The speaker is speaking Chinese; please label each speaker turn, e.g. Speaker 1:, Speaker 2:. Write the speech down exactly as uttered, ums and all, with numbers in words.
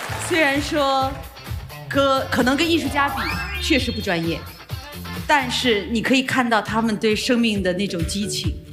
Speaker 1: 虽然说歌可能跟艺术家比确实不专业，但是你可以看到他们对生命的那种激情。